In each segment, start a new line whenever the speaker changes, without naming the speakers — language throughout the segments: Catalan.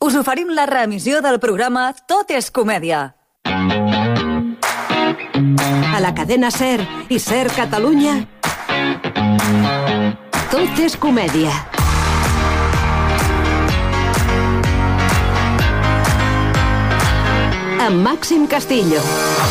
us oferim la reemissió del programa Tot és comèdia.
A la cadena SER i SER Catalunya, Tot és comèdia. Amb Màxim Castillo.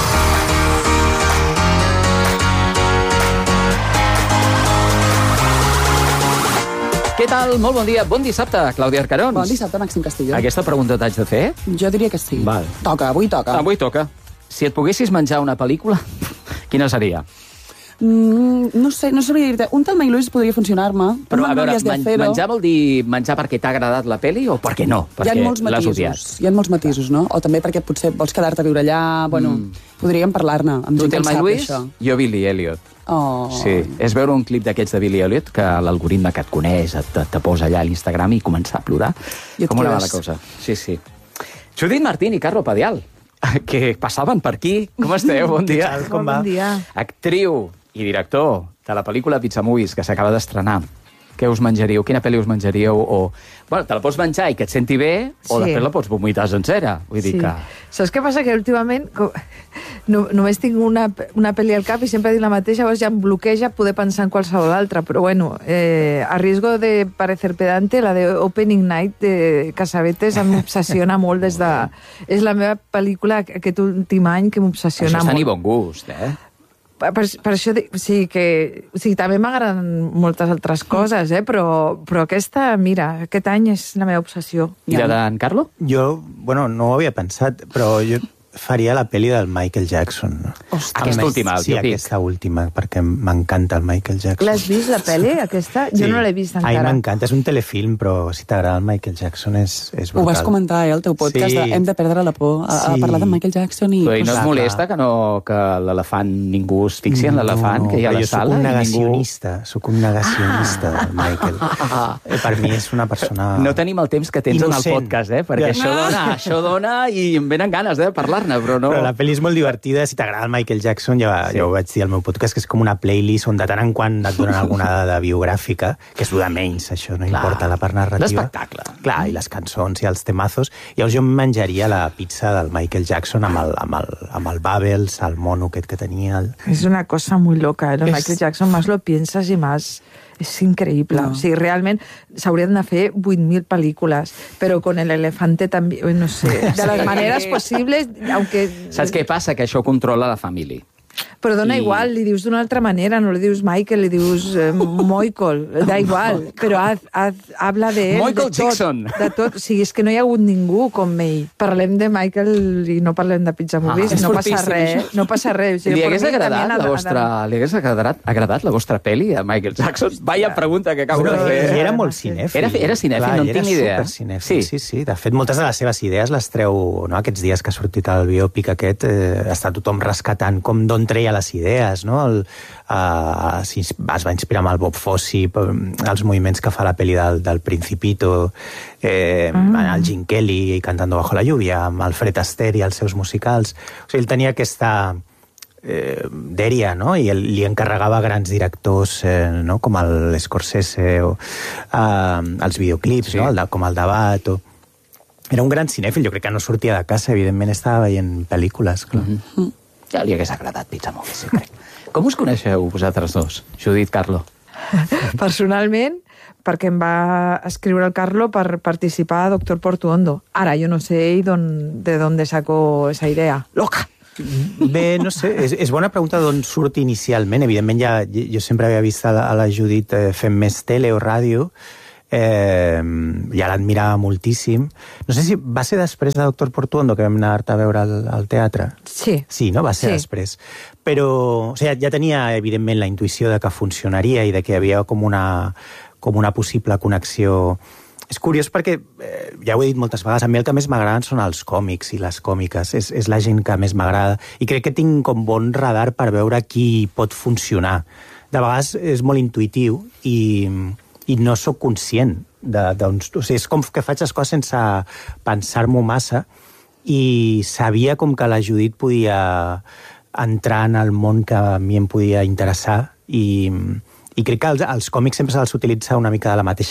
Què tal? Molt bon dia. Bon dissabte, Clàudia Arcarons.
Bon dissabte, Màxim Castillo.
Aquesta pregunta t'haig de fer?
Jo diria que sí.
Val.
Toca, avui toca.
Avui toca. Si et poguessis menjar una pel·lícula, quina seria?
No sé, no sabria dir-te. Un Telma i Luis podria funcionar-me.
Però, a veure, menjar vol dir menjar perquè t'ha agradat la pel·li o perquè no? Perquè
hi ha molts
l'has
matisos.
odiat.
Hi ha molts matisos, no? O també perquè potser vols quedar-te a viure allà. Bueno, podríem parlar-ne.
Tu, Telma i Luis, jo Billy Elliot.
Oh.
Sí, és veure un clip d'aquests de Billy Elliot que l'algoritme que et coneix te posa allà a l'Instagram i començar a plorar. Com una mala cosa. Sí, sí. Judit Martín i Carlo Padial, que passaven per aquí. Com esteu? Bon dia.
Com va?
Bon dia.
Actriu i director de la pel·lícula Pizza Movies, que s'acaba d'estrenar. Què us menjaríeu? Quina pel·li us menjaríeu? O, bueno, te la pots menjar i que et senti bé, o després la pots vomitar sencera. Vull dir que...
Saps què passa? Que últimament només tinc una pel·li al cap i sempre dic la mateixa, llavors ja em bloqueja poder pensar en qualsevol altra. Però bueno, a riesgo de parecer pedante, la de Opening Night de Cassavetes m'obsessiona molt des de... És la meva pel·lícula aquest últim any que m'obsessiona molt.
Això és tenir bon gust, eh?
Per això dic, sí, també m'agraden moltes altres coses, però aquesta, mira, aquest any és la meva obsessió.
I la d'en Carlo?
Jo, bueno, no ho havia pensat, però jo faria la pel·li del Michael Jackson.
Aquesta última, el
Sí,
biopic.
aquesta última, perquè m'encanta el Michael Jackson.
L'has vist, la pel·li, aquesta? Jo no l'he vist encara.
Ai, m'encanta, és un telefilm, però si t'agrada el Michael Jackson és brutal.
Ho vas comentar, al teu podcast,
Sí.
hem de perdre la por a parlar de Michael Jackson i...
Però i no et molesta que l'elefant, ningú es fixi en l'elefant que hi ha a la sala?
Soc un negacionista del Michael. Per mi és una persona...
No tenim el temps que tens en el
innocent.
podcast, perquè això dona i em venen ganes de parlar-ne, però no...
Però la pel·li és molt divertida, si t'agrada el Michael Jackson, ja ho vaig dir al meu podcast, que és com una playlist on de tant en quant et donen alguna dada biogràfica, que és el de menys, això, no importa la part narrativa.
L'espectacle.
Clar, i les cançons i els temazos. Llavors jo em menjaria la pizza del Michael Jackson amb el Bubbles, el mono aquest que tenia.
Es una cosa muy loca, ¿eh? Michael Jackson, más lo piensas y más... Es increïble. O sigui, realment s'haurien de fer 8.000 pel·lícules, però con el elefante també, no sé, de les maneres possibles, aunque...
Saps què passa? Que això controla la família.
Però dona igual, li dius d'una altra manera, no li dius Michael, li dius Moikel, da igual, però habla de ell,
Michael Jackson.
De tot. O sigui, és que no hi ha hagut ningú com ell. Parlem de Michael i no parlem de Pizza Movies, no passa res, no passa res. O sigui,
Li hagués agradat la vostra pel·li a Michael Jackson? Vaya pregunta que acabo de fer.
Era molt cinèfil.
Era cinèfil, no en tinc idea.
Era supercinèfil, sí. De fet, moltes de les seves idees les treu, no? Aquests dies que ha sortit el biòpic aquest, està tothom rescatant com d'on treia les idees, no? Es va inspirar amb el Bob Fosse, els moviments que fa la pel·li del Principito, el Gene Kelly cantant Bajo la lluvia, amb el Fred Astaire i els seus musicals. O sigui, ell tenia aquesta dèria, no? I li encarregava a grans directors, no? Com l'Scorsese o els videoclips, no? Com el Debat. Era un gran cinèfil, jo crec que no sortia de casa, evidentment estava veient pel·lícules, clar.
Ja li hagués agradat Pizza Movies, jo crec. Com us coneixeu vosaltres dos, Judit, Carlo?
Personalment, perquè em va escriure el Carlo per participar a Doctor Portuondo. Ara, jo no sé de dónde sacó esa idea. ¡Loca!
Bé, no sé, és bona pregunta d'on surt inicialment. Evidentment, jo sempre havia vist a la Judit fent més tele o ràdio, ja l'admirava moltíssim. No sé si va ser després de Doctor Portuondo que vam anar-te a veure al teatre.
Sí.
Sí, no? Va ser després. Però, o sigui, ja tenia, evidentment, la intuïció de que funcionaria i de que hi havia com una possible connexió. És curiós perquè, ja ho he dit moltes vegades, a mi el que més m'agraden són els còmics i les còmiques. És la gent que més m'agrada. I crec que tinc com bon radar per veure qui pot funcionar. De vegades és molt intuïtiu i no sóc conscient o sigui, és com que faig les coses sense pensar-m'ho massa i sabia com que la Judit podia entrar en el món que a mi em podia interessar i crec que els còmics sempre se'ls utilitza una mica de la mateixa